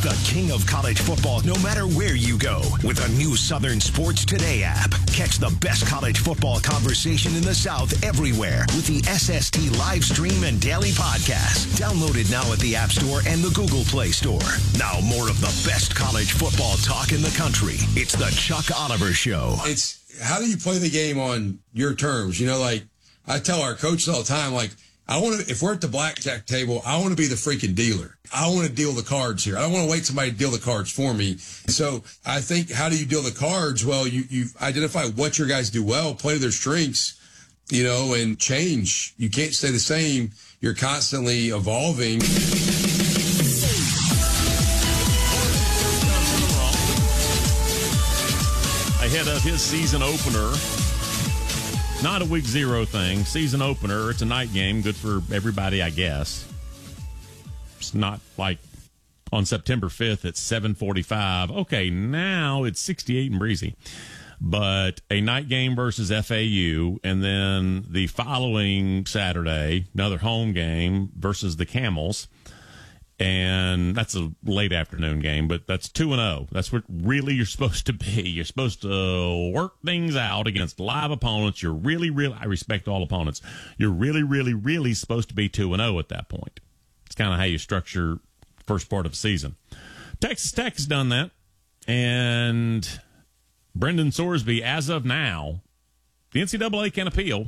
the king of college football no matter where you go with a new Southern Sports Today app. Catch the best college football conversation in the South everywhere with the SST live stream and daily podcast. Download it now at the App Store and the Google Play Store. Now more of the best college football talk in the country. It's the Chuck Oliver Show. It's how do you play the game on your terms? You know, like I tell our coaches all the time, like, I want to, if we're at the blackjack table, I want to be the freaking dealer. I want to deal the cards here. I don't want to wait somebody to deal the cards for me. So I think, how do you deal the cards? Well, you identify what your guys do well, play to their strengths, you know, and change. You can't stay the same. You're constantly evolving. Ahead of his season opener. Not a week zero thing. Season opener. It's a night game. Good for everybody, I guess. It's not like on September 5th at 7:45. Okay, now it's 68 and breezy. But a night game versus FAU, and then the following Saturday, another home game versus the Camels. And that's a late afternoon game, but that's 2-0. That's what really you're supposed to be. You're supposed to work things out against live opponents. You're really, I respect all opponents. You're really supposed to be 2-0 at that point. It's kind of how you structure the first part of the season. Texas Tech has done that. And Brendan Sorsby, as of now, the NCAA can appeal.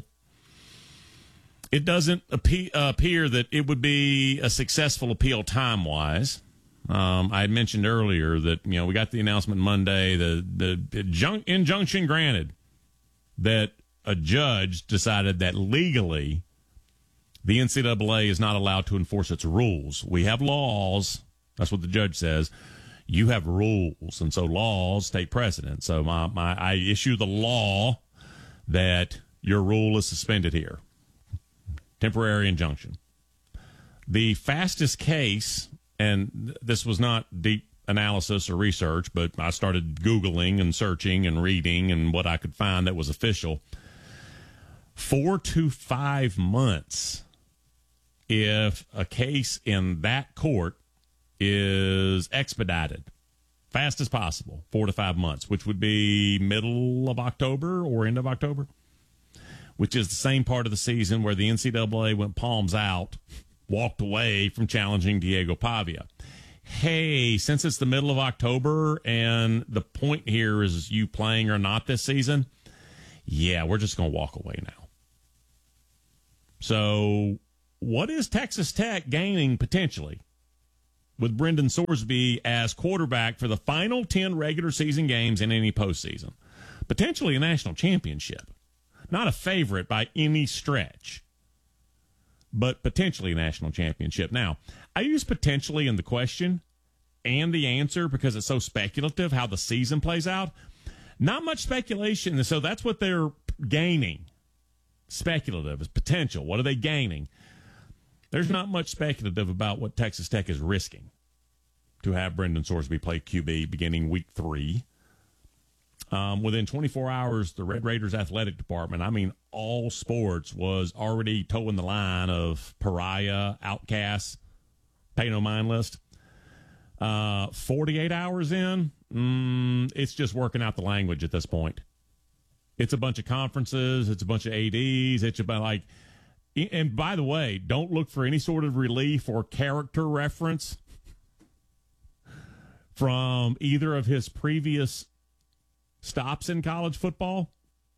It doesn't appear that it would be a successful appeal time-wise. I had mentioned earlier that, you know, we got the announcement Monday, the injunction granted that a judge decided that legally the NCAA is not allowed to enforce its rules. We have laws. That's what the judge says. You have rules, and so laws take precedence. So I issue the law that your rule is suspended here. Temporary injunction. The fastest case, and this was not deep analysis or research, but I started Googling and searching and reading and what I could find that was official. 4 to 5 months if a case in that court is expedited. Fast as possible, 4 to 5 months, which would be middle of October or end of October, which is the same part of the season where the NCAA went palms out, walked away from challenging Diego Pavia. Hey, since it's the middle of October and the point here is you playing or not this season, yeah, we're just going to walk away now. So what is Texas Tech gaining potentially with Brendan Sorsby as quarterback for the final 10 regular season games in any postseason? Potentially a national championship. Not a favorite by any stretch, but potentially a national championship. Now, I use potentially in the question and the answer because it's so speculative how the season plays out. Not much speculation, so that's what they're gaining. Speculative is potential. What are they gaining? There's not much speculative about what Texas Tech is risking to have Brendan Sorsby play QB beginning week 3. Within 24 hours, the Red Raiders athletic department, I mean, all sports, was already towing the line of pariah, outcasts, pay no mind list. 48 hours in, it's just working out the language at this point. It's a bunch of conferences. It's a bunch of ADs. It's about like, and by the way, don't look for any sort of relief or character reference from either of his previous stops in college football.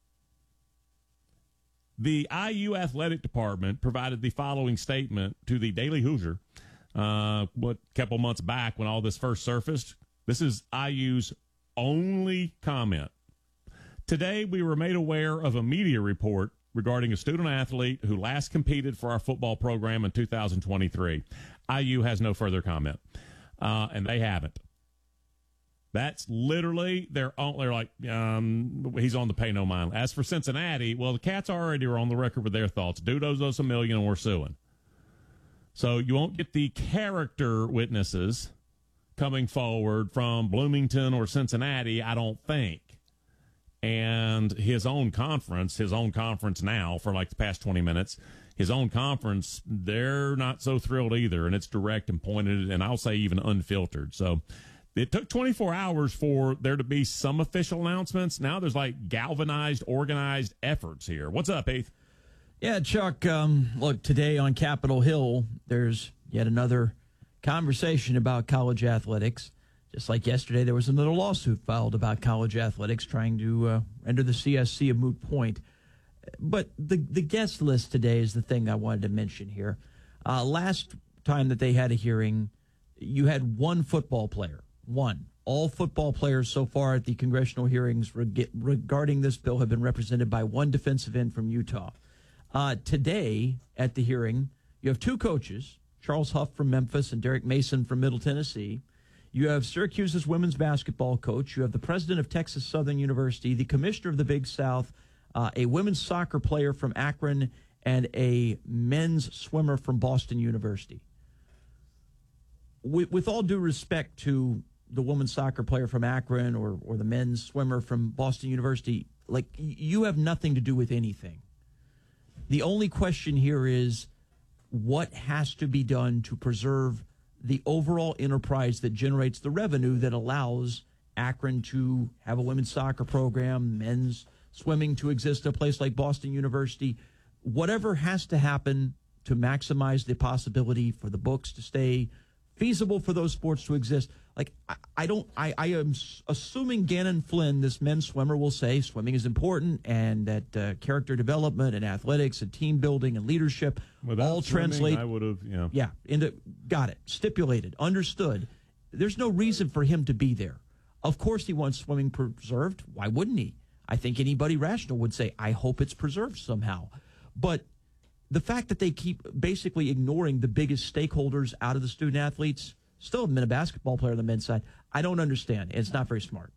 The IU athletic department provided the following statement to the Daily Hoosier a couple months back when all this first surfaced. This is IU's only comment. Today, we were made aware of a media report regarding a student athlete who last competed for our football program in 2023. IU has no further comment, and they haven't. That's literally they're like he's on the pay no mind. As for Cincinnati, well, the Cats already are on the record with their thoughts. Dude owes us $1 million and we're suing. So you won't get the character witnesses coming forward from Bloomington or Cincinnati, I don't think. And his own conference now for like the past 20 minutes his own conference, they're not so thrilled either, and it's direct and pointed, and I'll say even unfiltered. So it took 24 hours for there to be some official announcements. Now there's like galvanized, organized efforts here. What's up, Heath? Yeah, Chuck, look, today on Capitol Hill, there's yet another conversation about college athletics. Just like yesterday, there was another lawsuit filed about college athletics trying to render the CSC a moot point. But the guest list today is the thing I wanted to mention here. Last time that they had a hearing, you had one football player. One. All football players so far at the congressional hearings regarding this bill have been represented by one defensive end from Utah. Today at the hearing, you have two coaches, Charles Huff from Memphis and Derek Mason from Middle Tennessee. You have Syracuse's women's basketball coach. You have the president of Texas Southern University, the commissioner of the Big South, a women's soccer player from Akron, and a men's swimmer from Boston University. With all due respect to the women's soccer player from Akron or the men's swimmer from Boston University, like, you have nothing to do with anything. The only question here is what has to be done to preserve the overall enterprise that generates the revenue that allows Akron to have a women's soccer program, men's swimming to exist at a place like Boston University. Whatever has to happen to maximize the possibility for the books to stay feasible for those sports to exist. Like, I am assuming Gannon Flynn, this men's swimmer, will say swimming is important and that character development and athletics and team building and leadership all translate. I would have, got it. Stipulated, understood. There's no reason for him to be there. Of course he wants swimming preserved. Why wouldn't he? I think anybody rational would say, I hope it's preserved somehow. But the fact that they keep basically ignoring the biggest stakeholders out of the student athletes, still haven't been a basketball player on the men's side, I don't understand. It's not very smart.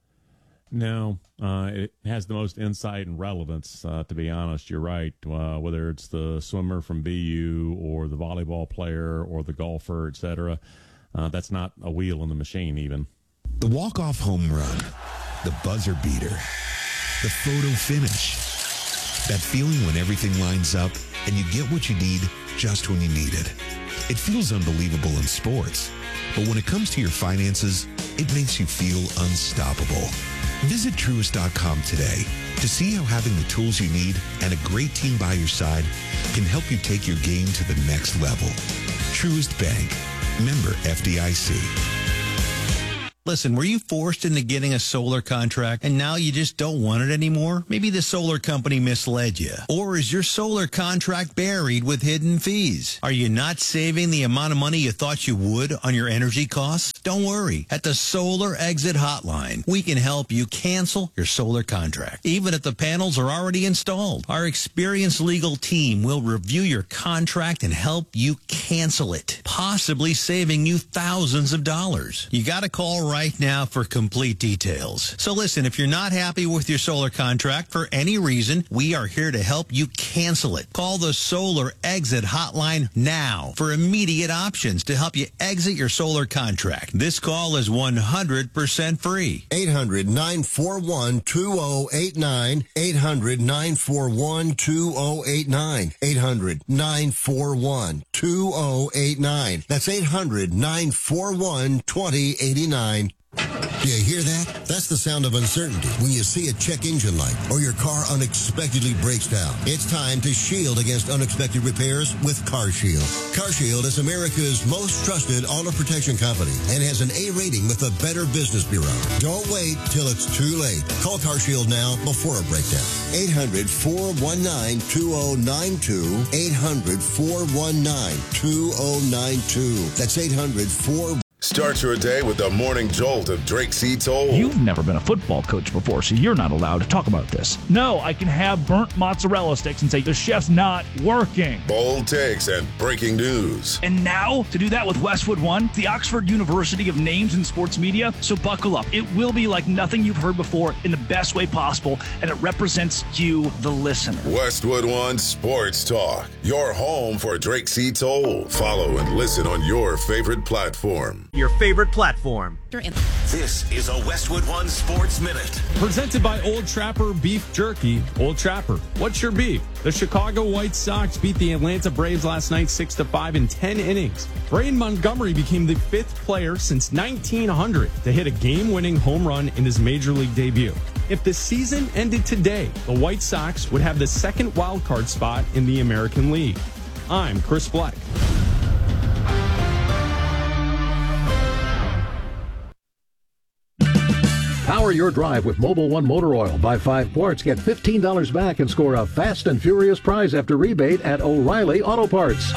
No, it has the most insight and relevance, to be honest. You're right. Whether it's the swimmer from BU or the volleyball player or the golfer, et cetera, that's not a wheel in the machine even. The walk-off home run, the buzzer beater, the photo finish. That feeling when everything lines up and you get what you need just when you need it. It feels unbelievable in sports, but when it comes to your finances, it makes you feel unstoppable. Visit Truist.com today to see how having the tools you need and a great team by your side can help you take your game to the next level. Truist Bank. Member FDIC. Listen, were you forced into getting a solar contract and now you just don't want it anymore? Maybe the solar company misled you. Or is your solar contract buried with hidden fees? Are you not saving the amount of money you thought you would on your energy costs? Don't worry. At the Solar Exit Hotline, we can help you cancel your solar contract, even if the panels are already installed. Our experienced legal team will review your contract and help you cancel it, possibly saving you thousands of dollars. You got to call right now for complete details. So listen, if you're not happy with your solar contract for any reason, we are here to help you cancel it. Call the Solar Exit Hotline now for immediate options to help you exit your solar contract. This call is 100% free. 800-941-2089. 800-941-2089. 800-941-2089. That's 800-941-2089. Do you hear that? That's the sound of uncertainty when you see a check engine light or your car unexpectedly breaks down. It's time to shield against unexpected repairs with CarShield. CarShield is America's most trusted auto protection company and has an A rating with the Better Business Bureau. Don't wait till it's too late. Call CarShield now before a breakdown. 800-419-2092. 800-419-2092. That's 800-419. Start your day with the morning jolt of Drake C. Toll. You've never been a football coach before, so you're not allowed to talk about this. No, I can have burnt mozzarella sticks and say the chef's not working. Bold takes and breaking news. And now, to do that with Westwood One, the Oxford University of Names in Sports Media. So buckle up. It will be like nothing you've heard before in the best way possible, and it represents you, the listener. Westwood One Sports Talk, your home for Drake C. Toll. Follow and listen on your favorite platform. Your favorite platform. This is a Westwood One Sports Minute. Presented by Old Trapper Beef Jerky. Old Trapper, what's your beef? The Chicago White Sox beat the Atlanta Braves last night 6-5 in 10 innings. Braden Montgomery became the 5th player since 1900 to hit a game-winning home run in his major league debut. If the season ended today, the White Sox would have the 2nd wildcard spot in the American League. I'm Chris Black. Power your drive with Mobil 1 Motor Oil. Buy 5 quarts, get $15 back, and score a fast and furious prize after rebate at O'Reilly Auto Parts.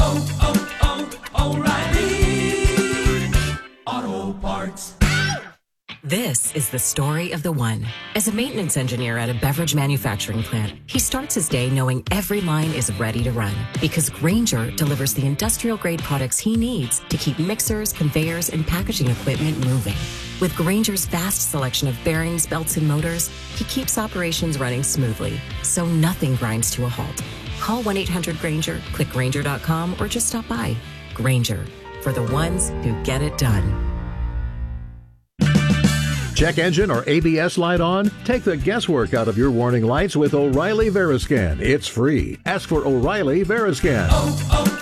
O'Reilly Auto Parts. This is the story of the one. As a maintenance engineer at a beverage manufacturing plant, he starts his day knowing every line is ready to run because Grainger delivers the industrial-grade products he needs to keep mixers, conveyors, and packaging equipment moving. With Grainger's vast selection of bearings, belts, and motors, he keeps operations running smoothly, so nothing grinds to a halt. Call 1-800-GRAINGER, click Grainger.com, or just stop by. Grainger, for the ones who get it done. Check engine or ABS light on? Take the guesswork out of your warning lights with O'Reilly Veriscan. It's free. Ask for O'Reilly Veriscan.